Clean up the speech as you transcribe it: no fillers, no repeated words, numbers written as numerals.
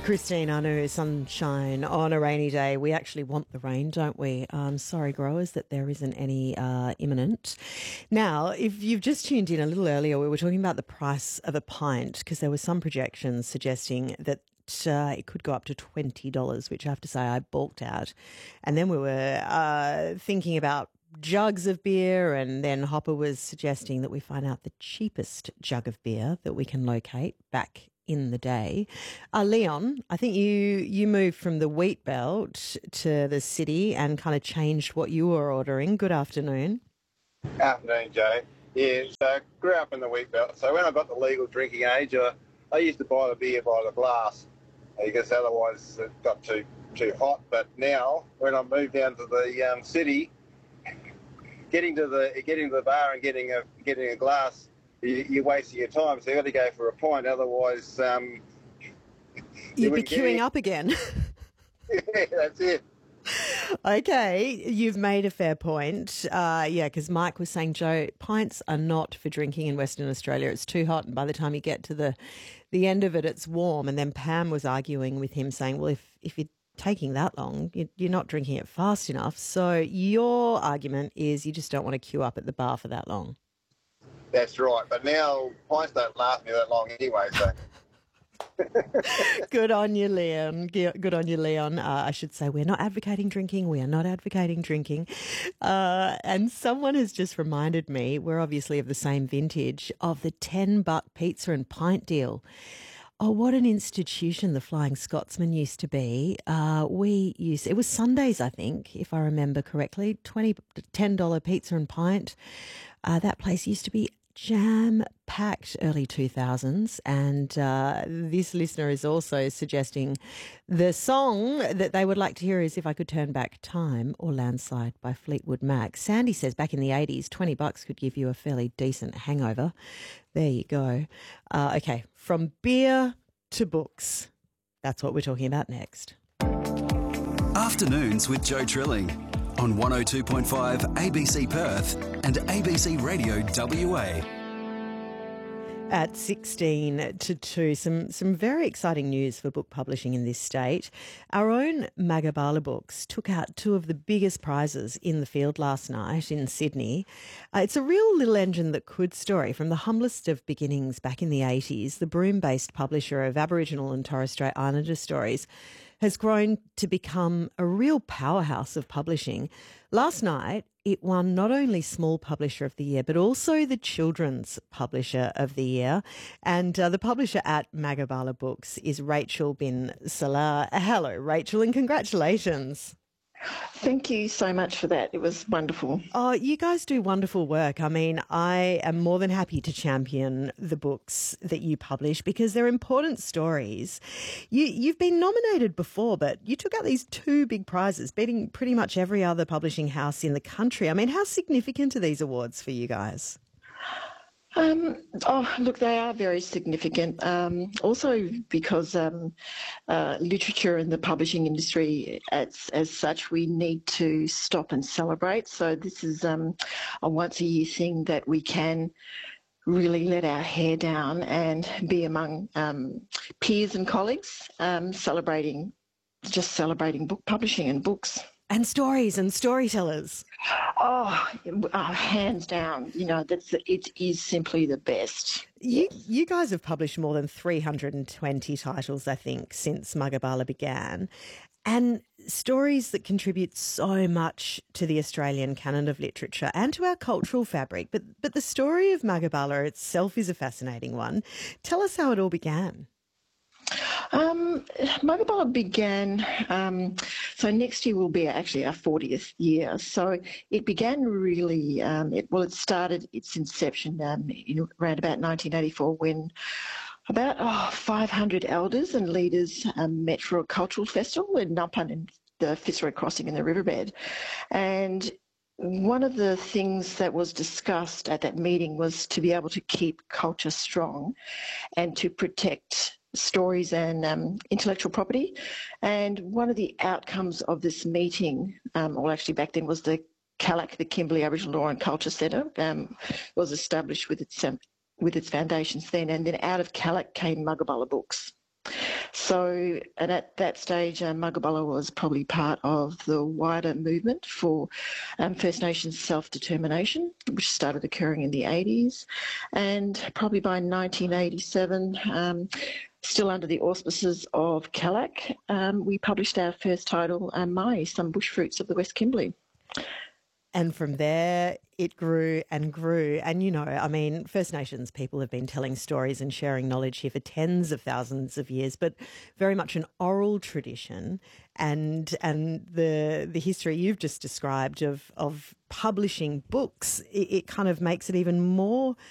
Christine Anu, sunshine on a rainy day. We actually want the rain, don't we? Sorry, growers, that there isn't any imminent. Now, if you've just tuned in a little earlier, we were talking about the price of a pint because there were some projections suggesting that it could go up to $20, which I have to say I balked at. And then we were thinking about jugs of beer, and then Hopper was suggesting that we find out the cheapest jug of beer that we can locate back in the day. Leon, I think you moved from the wheat belt to the city and kind of changed what you were ordering. Good afternoon. Afternoon, Joe. Yeah, so grew up in the wheat belt. So when I got the legal drinking age, I used to buy the beer by the glass because otherwise it got too hot. But now, when I moved down to the city, getting to the bar and getting a glass, you're wasting your time. So you got to go for a pint, otherwise you'd be queuing up again. Yeah, that's it. Okay, you've made a fair point. Because Mike was saying, Joe, pints are not for drinking in Western Australia. It's too hot, and by the time you get to the end of it, it's warm. And then Pam was arguing with him, saying, well, if you're taking that long, you're not drinking it fast enough. So your argument is you just don't want to queue up at the bar for that long. That's right. But now pints don't last me that long anyway, so... Good on you, Leon. Good on you, Leon. I should say we're not advocating drinking. We are not advocating drinking. And someone has just reminded me, we're obviously of the same vintage, of the $10 pizza and pint deal. Oh, what an institution the Flying Scotsman used to be. It was Sundays, I think, if I remember correctly, $10 pizza and pint. That place used to be jam-packed early 2000s, and this listener is also suggesting the song that they would like to hear is If I Could Turn Back Time or Landslide by Fleetwood Mac. Sandy says back in the 80s, $20 could give you a fairly decent hangover. There you go. Okay, from beer to books. That's what we're talking about next. Afternoons with Joe Trilling on 102.5 ABC Perth and ABC Radio WA. At 16 to 2, some very exciting news for book publishing in this state. Our own Magabala Books took out two of the biggest prizes in the field last night in Sydney. It's a real little engine that could story. From the humblest of beginnings back in the 80s, the Broome-based publisher of Aboriginal and Torres Strait Islander stories has grown to become a real powerhouse of publishing. Last night, it won not only Small Publisher of the Year, but also the Children's Publisher of the Year. And the publisher at Magabala Books is Rachel bin Salah. Hello, Rachel, and congratulations. Thank you so much for that. It was wonderful. Oh, you guys do wonderful work. I mean, I am more than happy to champion the books that you publish because they're important stories. You've been nominated before, but you took out these two big prizes, beating pretty much every other publishing house in the country. I mean, how significant are these awards for you guys? Look, they are very significant. Also because literature and the publishing industry as such, we need to stop and celebrate. So this is a once-a-year thing that we can really let our hair down and be among peers and colleagues, celebrating book publishing and books. And stories and storytellers. Oh, hands down. You know, it is simply the best. You guys have published more than 320 titles, I think, since Magabala began, and stories that contribute so much to the Australian canon of literature and to our cultural fabric. But the story of Magabala itself is a fascinating one. Tell us how it all began. Magabala began, so next year will be actually our 40th year. So it began really, it started its inception around about 1984 when about 500 elders and leaders met for a cultural festival in Numpan in the Fitzroy Crossing in the riverbed. And one of the things that was discussed at that meeting was to be able to keep culture strong and to protect stories and intellectual property. And one of the outcomes of this meeting, actually back then, was the CALAC, the Kimberley Aboriginal Law and Culture Centre, was established with its foundations then. And then out of CALAC came Magabala Books. So, and at that stage, Mugabulla was probably part of the wider movement for First Nations self-determination, which started occurring in the 80s. And probably by 1987, still under the auspices of CALAC, we published our first title, Mai, Some Bush Fruits of the West Kimberley. And from there, it grew and grew. And, you know, I mean, First Nations people have been telling stories and sharing knowledge here for tens of thousands of years, but very much an oral tradition. And the history you've just described of publishing books, it kind of makes it even more